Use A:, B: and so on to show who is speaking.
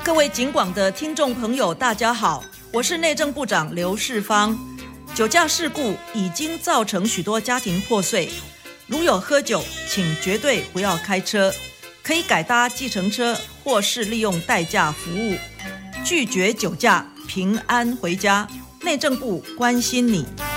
A: 各位警广的听众朋友，大家好，我是内政部长刘世芳。酒驾事故已经造成许多家庭破碎，如有喝酒，请绝对不要开车，可以改搭计程车或是利用代驾服务，拒绝酒驾，平安回家。内政部关心你。